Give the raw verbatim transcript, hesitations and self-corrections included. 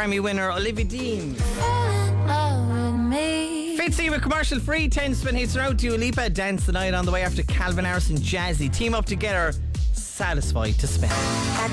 Grammy winner Olivia Dean. Fitzy with commercial free. ten spin hits are out. Dua Lipa, Dance the Night on the way after Calvin Harris and Jazzy team up together. Satisfied to spin.